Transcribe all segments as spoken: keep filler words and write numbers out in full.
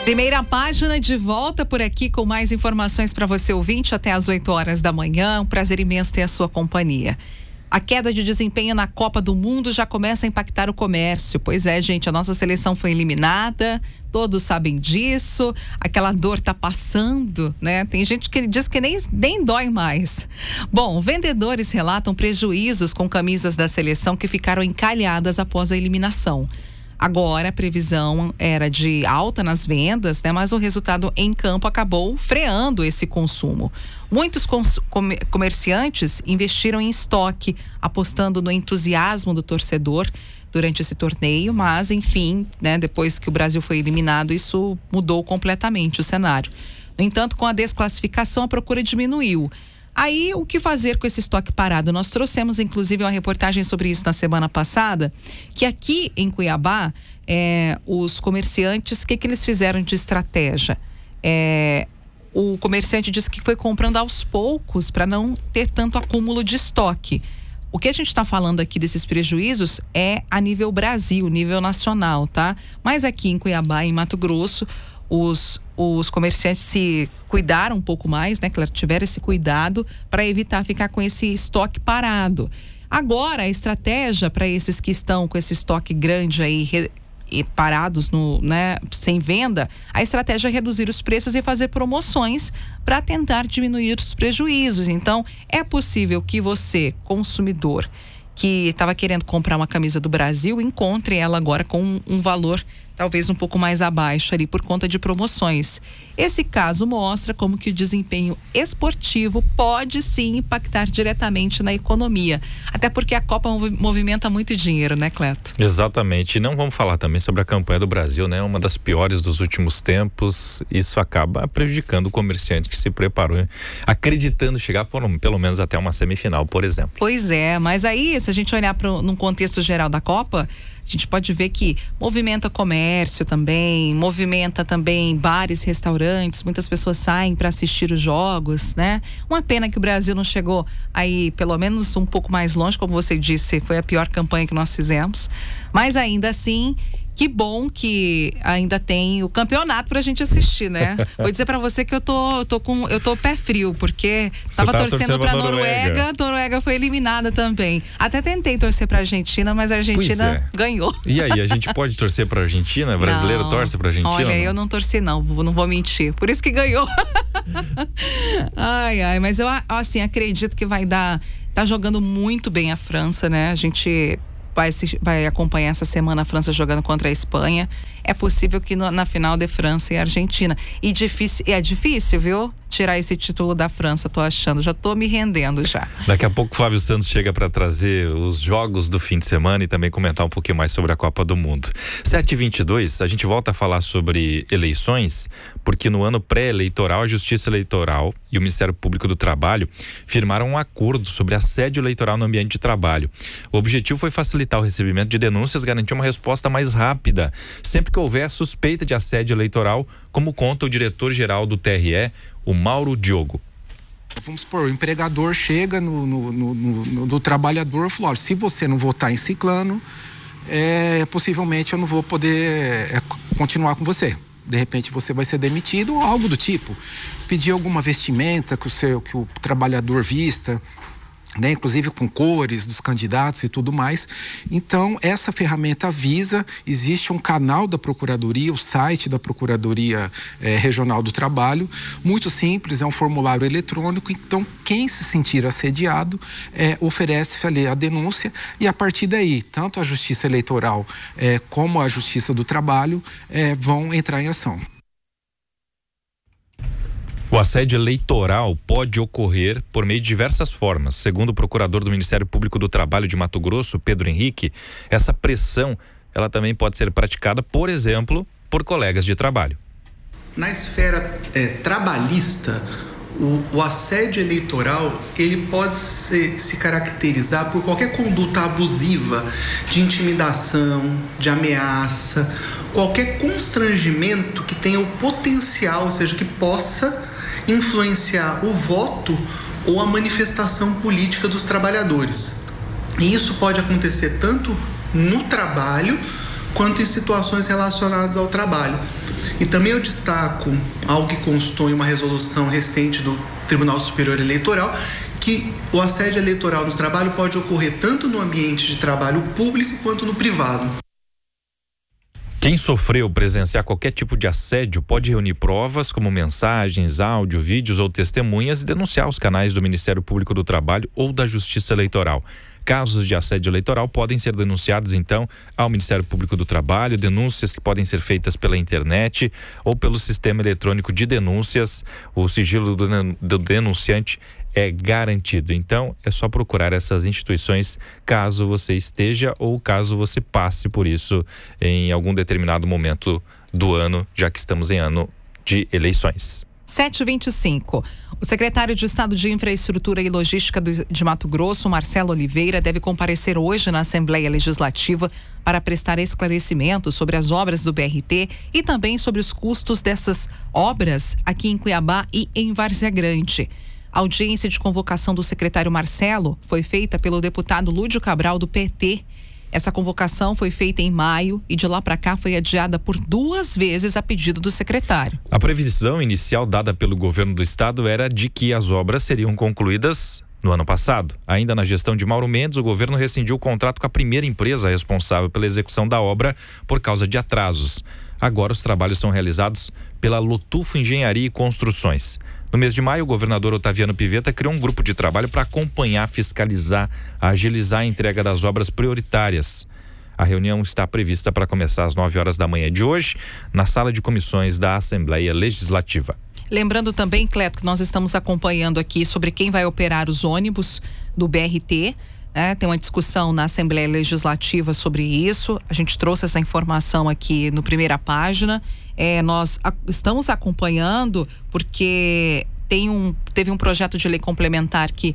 Primeira página de volta por aqui com mais informações para você ouvinte até às oito horas da manhã. Um prazer imenso ter a sua companhia. A queda de desempenho na Copa do Mundo já começa a impactar o comércio. Pois é, gente, a nossa seleção foi eliminada, todos sabem disso, aquela dor tá passando, né? Tem gente que diz que nem, nem dói mais. Bom, vendedores relatam prejuízos com camisas da seleção que ficaram encalhadas após a eliminação. Agora, a previsão era de alta nas vendas, né? Mas o resultado em campo acabou freando esse consumo. Muitos cons- comer- comerciantes investiram em estoque, apostando no entusiasmo do torcedor durante esse torneio, mas, enfim, né? Depois que o Brasil foi eliminado, isso mudou completamente o cenário. No entanto, com a desclassificação, a procura diminuiu. Aí, o que fazer com esse estoque parado? Nós trouxemos, inclusive, uma reportagem sobre isso na semana passada, que aqui em Cuiabá, é, os comerciantes, o que, que eles fizeram de estratégia? É, o comerciante disse que foi comprando aos poucos para não ter tanto acúmulo de estoque. O que a gente está falando aqui desses prejuízos é a nível Brasil, nível nacional, tá? Mas aqui em Cuiabá, em Mato Grosso, os, os comerciantes se cuidaram um pouco mais, né? Claro, tiveram esse cuidado para evitar ficar com esse estoque parado. Agora, a estratégia para esses que estão com esse estoque grande aí re, e parados no, né, sem venda, a estratégia é reduzir os preços e fazer promoções para tentar diminuir os prejuízos. Então, é possível que você, consumidor, que estava querendo comprar uma camisa do Brasil, encontre ela agora com um, um valor talvez um pouco mais abaixo ali por conta de promoções. Esse caso mostra como que o desempenho esportivo pode sim impactar diretamente na economia. Até porque a Copa movimenta muito dinheiro, né, Cleto? Exatamente. E não vamos falar também sobre a campanha do Brasil, né? Uma das piores dos últimos tempos. Isso acaba prejudicando o comerciante que se preparou, acreditando chegar por, pelo menos até uma semifinal, por exemplo. Pois é, mas aí, se a gente olhar para num contexto geral da Copa, a gente pode ver que movimenta comércio também, movimenta também bares, restaurantes, muitas pessoas saem para assistir os jogos, né? Uma pena que o Brasil não chegou aí pelo menos um pouco mais longe, como você disse, foi a pior campanha que nós fizemos, mas ainda assim, que bom que ainda tem o campeonato pra gente assistir, né? Vou dizer pra você que eu tô, eu tô com, eu tô pé frio, porque tava tava torcendo torcendo pra pra Noruega, Noruega. a Noruega foi eliminada também. Até tentei torcer pra Argentina, mas a Argentina é. ganhou. E aí, a gente pode torcer pra Argentina? Brasileiro Não. torce pra Argentina? Olha, não? eu não torci não, não vou mentir. Por isso que ganhou. Ai, ai, mas eu assim, acredito que vai dar, tá jogando muito bem a França, né? A gente Vai, se, vai acompanhar essa semana a França jogando contra a Espanha. É possível que no, na final de França e Argentina. E difícil, é difícil, viu? Tirar esse título da França, tô achando. Já tô me rendendo já. Daqui a pouco o Flávio Santos chega para trazer os jogos do fim de semana e também comentar um pouquinho mais sobre a Copa do Mundo. sete e vinte e dois, a gente volta a falar sobre eleições, porque no ano pré-eleitoral, a Justiça Eleitoral e o Ministério Público do Trabalho firmaram um acordo sobre assédio eleitoral no ambiente de trabalho. O objetivo foi facilitar o recebimento de denúncias, garantir uma resposta mais rápida, sempre que houver suspeita de assédio eleitoral, como conta o diretor-geral do T R E, o Mauro Diogo. Vamos supor, o empregador chega no, no, no, no, no trabalhador e fala, olha, se você não votar em ciclano, é, possivelmente eu não vou poder é, continuar com você. De repente você vai ser demitido ou algo do tipo. Pedir alguma vestimenta que o, seu, que o trabalhador vista, né, inclusive com cores dos candidatos e tudo mais. Então, essa ferramenta avisa, existe um canal da Procuradoria, o site da Procuradoria eh, Regional do Trabalho, muito simples, é um formulário eletrônico, então quem se sentir assediado eh, oferece ali a denúncia e a partir daí, tanto a Justiça Eleitoral eh, como a Justiça do Trabalho eh, vão entrar em ação. O assédio eleitoral pode ocorrer por meio de diversas formas. Segundo o procurador do Ministério Público do Trabalho de Mato Grosso, Pedro Henrique, essa pressão ela também pode ser praticada, por exemplo, por colegas de trabalho. Na esfera é, trabalhista, o, o assédio eleitoral ele pode se, se caracterizar por qualquer conduta abusiva, de intimidação, de ameaça, qualquer constrangimento que tenha o potencial, ou seja, que possa influenciar o voto ou a manifestação política dos trabalhadores. E isso pode acontecer tanto no trabalho quanto em situações relacionadas ao trabalho. E também eu destaco algo que constou em uma resolução recente do Tribunal Superior Eleitoral, que o assédio eleitoral no trabalho pode ocorrer tanto no ambiente de trabalho público quanto no privado. Quem sofreu presenciar qualquer tipo de assédio pode reunir provas como mensagens, áudio, vídeos ou testemunhas e denunciar os canais do Ministério Público do Trabalho ou da Justiça Eleitoral. Casos de assédio eleitoral podem ser denunciados, então, ao Ministério Público do Trabalho, denúncias que podem ser feitas pela internet ou pelo sistema eletrônico de denúncias. O sigilo do denunciante é garantido. Então, é só procurar essas instituições caso você esteja ou caso você passe por isso em algum determinado momento do ano, já que estamos em ano de eleições. sete e vinte e cinco. O secretário de Estado de Infraestrutura e Logística de Mato Grosso, Marcelo Oliveira, deve comparecer hoje na Assembleia Legislativa para prestar esclarecimentos sobre as obras do B R T e também sobre os custos dessas obras aqui em Cuiabá e em Várzea Grande. A audiência de convocação do secretário Marcelo foi feita pelo deputado Lúdio Cabral, do P T. Essa convocação foi feita em maio e de lá para cá foi adiada por duas vezes a pedido do secretário. A previsão inicial dada pelo governo do estado era de que as obras seriam concluídas no ano passado. Ainda na gestão de Mauro Mendes, o governo rescindiu o contrato com a primeira empresa responsável pela execução da obra por causa de atrasos. Agora os trabalhos são realizados pela Lotufo Engenharia e Construções. No mês de maio, o governador Otaviano Pivetta criou um grupo de trabalho para acompanhar, fiscalizar, agilizar a entrega das obras prioritárias. A reunião está prevista para começar às nove horas da manhã de hoje, na sala de comissões da Assembleia Legislativa. Lembrando também, Cleto, que nós estamos acompanhando aqui sobre quem vai operar os ônibus do B R T. Né? Tem uma discussão na Assembleia Legislativa sobre isso. A gente trouxe essa informação aqui no Primeira Página. É, nós a, estamos acompanhando porque tem um, teve um projeto de lei complementar que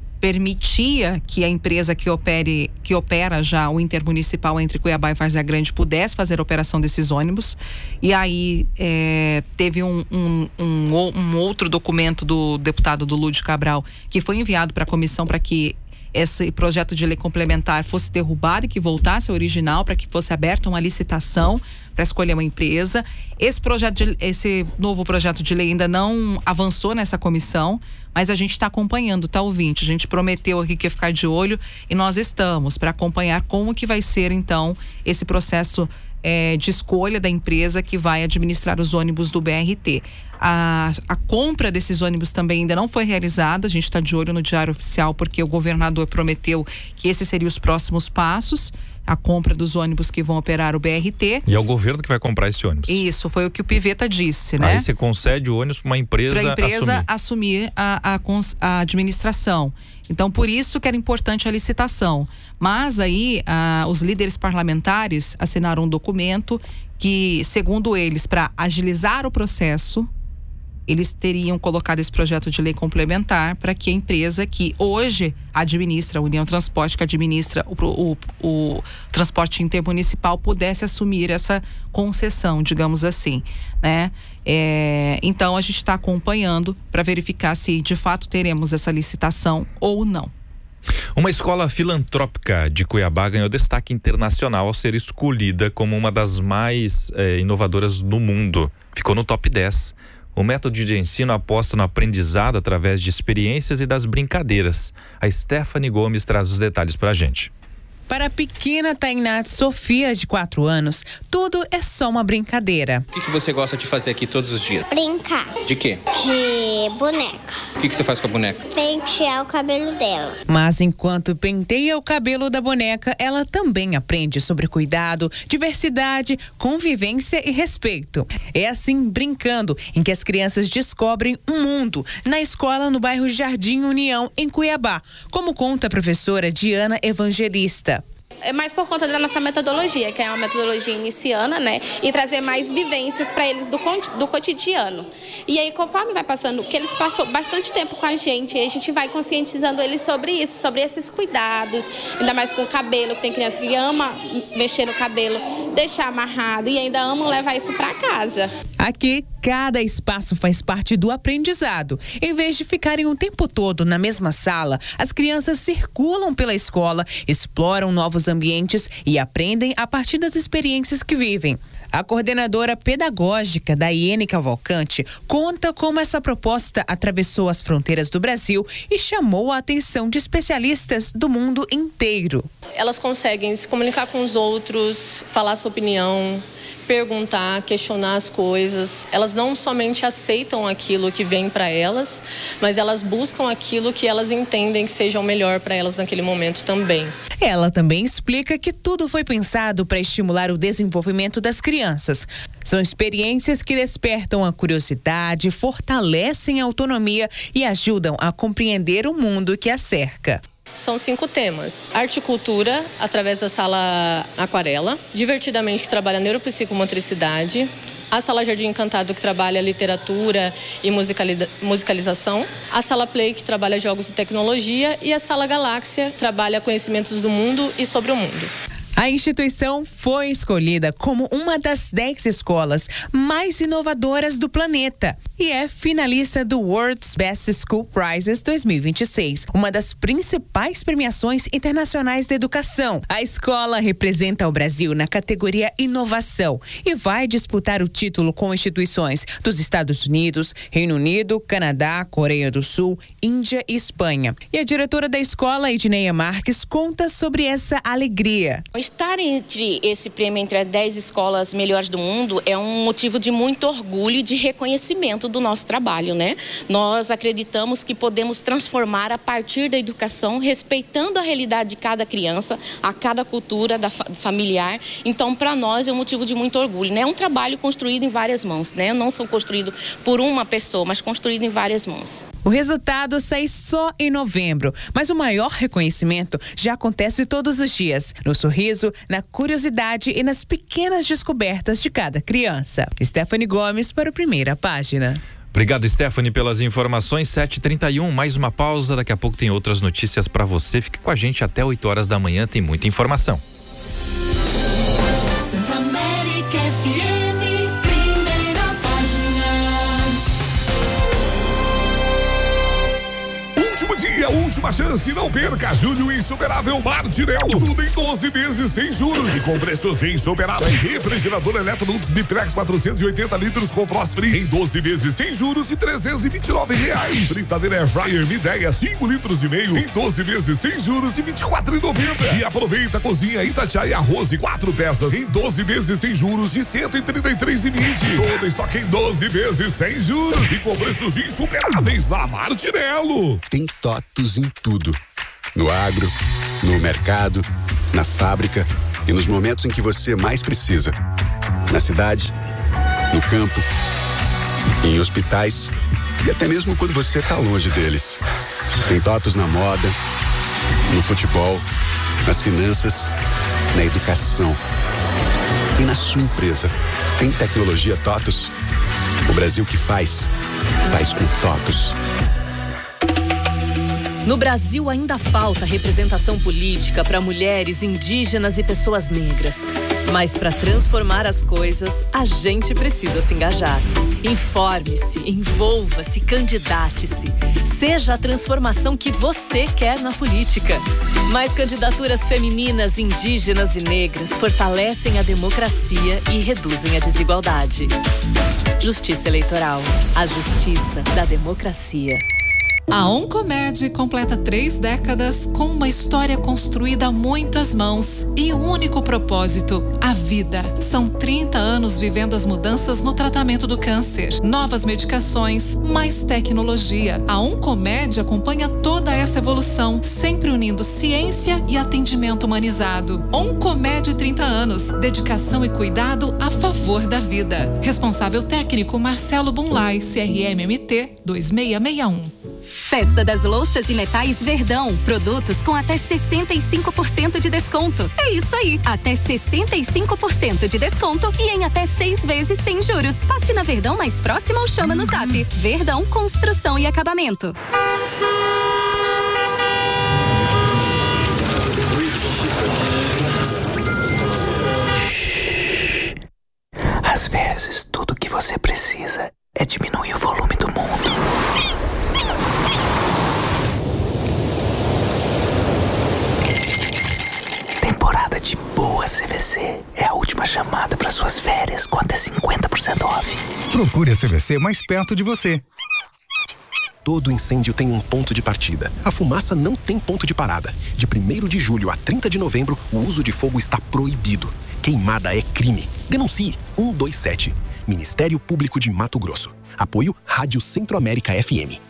permitia que a empresa que opere, que opera já o intermunicipal entre Cuiabá e Várzea Grande pudesse fazer a operação desses ônibus. E aí é, teve um, um, um, um outro documento do deputado do Lúdio Cabral que foi enviado para a comissão para que esse projeto de lei complementar fosse derrubado e que voltasse ao original, para que fosse aberta uma licitação para escolher uma empresa. Esse projeto de, esse novo projeto de lei ainda não avançou nessa comissão, mas a gente está acompanhando, tá, ouvinte? A gente prometeu aqui que ia ficar de olho e nós estamos para acompanhar como que vai ser então esse processo É, de escolha da empresa que vai administrar os ônibus do B R T. A, a compra desses ônibus também ainda não foi realizada, a gente está de olho no Diário Oficial porque o governador prometeu que esses seriam os próximos passos, a compra dos ônibus que vão operar o B R T. E é o governo que vai comprar esse ônibus. Isso, foi o que o Pivetta disse, né? Aí você concede o ônibus para uma empresa Para a empresa assumir, assumir a, a, a administração. Então, por isso que era importante a licitação. Mas aí, ah, os líderes parlamentares assinaram um documento que, segundo eles, para agilizar o processo, eles teriam colocado esse projeto de lei complementar para que a empresa que hoje administra, a União Transporte, que administra o, o, o transporte intermunicipal, pudesse assumir essa concessão, digamos assim, né? É, então, a gente está acompanhando para verificar se de fato teremos essa licitação ou não. Uma escola filantrópica de Cuiabá ganhou destaque internacional ao ser escolhida como uma das mais eh, inovadoras do mundo. Ficou no top dez. O método de ensino aposta no aprendizado através de experiências e das brincadeiras. A Stephanie Gomes traz os detalhes pra gente. Para a pequena Tainá Sofia, de quatro anos, tudo é só uma brincadeira. O que, que você gosta de fazer aqui todos os dias? Brincar. De quê? De boneca. O que, que você faz com a boneca? Pentear o cabelo dela. Mas enquanto penteia o cabelo da boneca, ela também aprende sobre cuidado, diversidade, convivência e respeito. É assim, brincando, em que as crianças descobrem um mundo na escola no bairro Jardim União, em Cuiabá, como conta a professora Diana Evangelista. É mais por conta da nossa metodologia, que é uma metodologia iniciana, né? E trazer mais vivências para eles do, do cotidiano. E aí, conforme vai passando, que eles passam bastante tempo com a gente, a gente vai conscientizando eles sobre isso, sobre esses cuidados, ainda mais com o cabelo, que tem criança que ama mexer no cabelo, deixar amarrado e ainda amam levar isso para casa. Aqui, cada espaço faz parte do aprendizado. Em vez de ficarem o tempo todo na mesma sala, as crianças circulam pela escola, exploram novos ambientes e aprendem a partir das experiências que vivem. A coordenadora pedagógica Daiane Cavalcante conta como essa proposta atravessou as fronteiras do Brasil e chamou a atenção de especialistas do mundo inteiro. Elas conseguem se comunicar com os outros, falar sua opinião, perguntar, questionar as coisas. Elas não somente aceitam aquilo que vem para elas, mas elas buscam aquilo que elas entendem que seja o melhor para elas naquele momento também. Ela também explica que tudo foi pensado para estimular o desenvolvimento das crianças. São experiências que despertam a curiosidade, fortalecem a autonomia e ajudam a compreender o mundo que a cerca. São cinco temas: arte e cultura, através da sala aquarela; divertidamente, que trabalha neuropsicomotricidade; a sala Jardim Encantado, que trabalha literatura e musicalização; a sala Play, que trabalha jogos e tecnologia; e a sala Galáxia, que trabalha conhecimentos do mundo e sobre o mundo. A instituição foi escolhida como uma das dez escolas mais inovadoras do planeta e é finalista do World's Best School Prizes dois mil e vinte e seis, uma das principais premiações internacionais da educação. A escola representa o Brasil na categoria Inovação e vai disputar o título com instituições dos Estados Unidos, Reino Unido, Canadá, Coreia do Sul, Índia e Espanha. E a diretora da escola, Edneia Marques, conta sobre essa alegria. Estar entre esse prêmio, entre as dez escolas melhores do mundo, é um motivo de muito orgulho e de reconhecimento do nosso trabalho, né? Nós acreditamos que podemos transformar a partir da educação, respeitando a realidade de cada criança, a cada cultura da fa- familiar. Então, para nós é um motivo de muito orgulho, né? É um trabalho construído em várias mãos, né? Não são construído por uma pessoa, mas construído em várias mãos. O resultado sai só em novembro, mas o maior reconhecimento já acontece todos os dias, no sorriso, na curiosidade e nas pequenas descobertas de cada criança. Stephanie Gomes para a Primeira Página. Obrigado, Stephanie, pelas informações. sete e trinta e um, mais uma pausa. Daqui a pouco tem outras notícias para você. Fique com a gente até oito horas da manhã, tem muita informação. Centro-América F M, Primeira Página. Último dia, última chance, não perca. Julho Insuperável Martirelo. Tudo em doze vezes sem juros e com preços insuperáveis. Refrigerador Electrolux Biplex quatrocentos e oitenta litros com frost free em doze vezes sem juros e trezentos e vinte e nove reais. Fritadeira Air Fryer Midea cinco litros e meio em doze vezes sem juros e vinte e quatro reais e noventa centavos. E aproveita a cozinha Itatiaia Arroz e quatro peças em doze vezes sem juros de cento e trinta e três reais e vinte centavos. Todo estoque em doze vezes sem juros e com preços insuperáveis na Martirelo. Tem TOTUS em tudo. No agro, no mercado, na fábrica e nos momentos em que você mais precisa. Na cidade, no campo, em hospitais e até mesmo quando você está longe deles. Tem TOTUS na moda, no futebol, nas finanças, na educação e na sua empresa. Tem tecnologia TOTUS? O Brasil que faz, faz com TOTUS. No Brasil ainda falta representação política para mulheres, indígenas e pessoas negras. Mas para transformar as coisas, a gente precisa se engajar. Informe-se, envolva-se, candidate-se. Seja a transformação que você quer na política. Mais candidaturas femininas, indígenas e negras fortalecem a democracia e reduzem a desigualdade. Justiça Eleitoral. A justiça da democracia. A Oncomed completa três décadas com uma história construída a muitas mãos e o único propósito, a vida. São trinta anos vivendo as mudanças no tratamento do câncer. Novas medicações, mais tecnologia. A Oncomed acompanha toda essa evolução, sempre unindo ciência e atendimento humanizado. Oncomed trinta anos, dedicação e cuidado a favor da vida. Responsável técnico Marcelo Bunlai, C R M M T dois seis seis um. Festa das Louças e Metais Verdão. Produtos com até sessenta e cinco por cento de desconto. É isso aí, até sessenta e cinco por cento de desconto e em até seis vezes sem juros. Passe na Verdão mais próxima ou chama no Zap. Verdão Construção e Acabamento. Às vezes, tudo que você precisa é diminuir o volume do mundo. temporada de boa C V C. É a última chamada para suas férias com até cinquenta por cento off. Procure a C V C mais perto de você. Todo incêndio tem um ponto de partida. A fumaça não tem ponto de parada. De primeiro de julho a trinta de novembro, o uso de fogo está proibido. Queimada é crime. Denuncie um dois sete. Ministério Público de Mato Grosso. Apoio Rádio Centro-América F M.